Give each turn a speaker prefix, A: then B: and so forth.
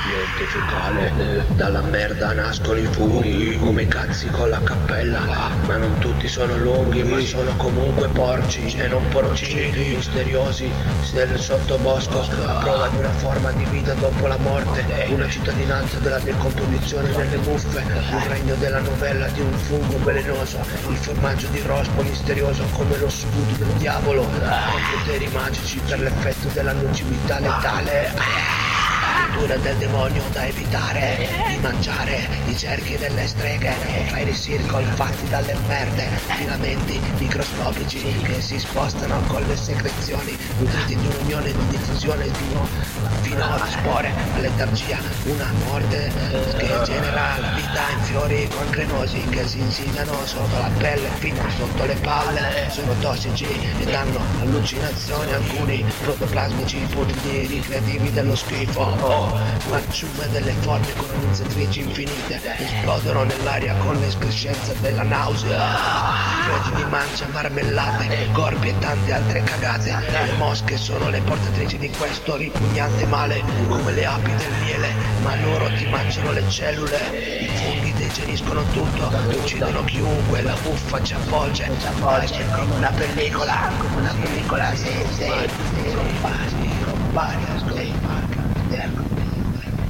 A: Niente fecale, dalla merda nascono i funghi, come cazzi con la cappella, ma non tutti sono lunghi, ma sono comunque porci e non porcini, misteriosi nel sottobosco, a prova di una forma di vita dopo la morte, una cittadinanza della decomposizione nelle muffe, il regno della novella di un fungo velenoso, il formaggio di rospo misterioso come lo scudo del diavolo, con poteri magici per l'effetto della nocività letale. Cultura del demonio da evitare, di mangiare i cerchi delle streghe, fire circle fatti dalle merde, filamenti microscopici che si spostano con le secrezioni, nutriti di un'unione di diffusione fino a spore, a letargia, una morte che genera la vita in fiori gangrenosi che si insidiano sotto la pelle fino sotto le palle, sono tossici e danno allucinazioni, alcuni protoplasmici putidi ricreativi dello schifo. Manciume delle forme con iniziatrici infinite esplodono nell'aria con l'escrescenza della nausea, fiori di mancia, marmellate, corpi e tante altre cagate. Le mosche sono le portatrici di questo ripugnante male come le api del miele, ma loro ti mangiano le cellule. I funghi digeriscono tutto, uccidono chiunque, la muffa ci avvolge come una pellicola, sì, compari,